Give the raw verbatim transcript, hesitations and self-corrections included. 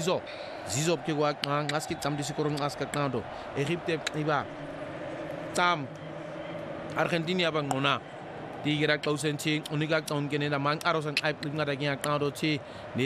Zizo Zizo ke wa ngaski tam disikorong aska knado Egypte iba tam Argentina bang ngona di gerak tausen chi unika taun kenena mang arosan aip ngada kya knado chi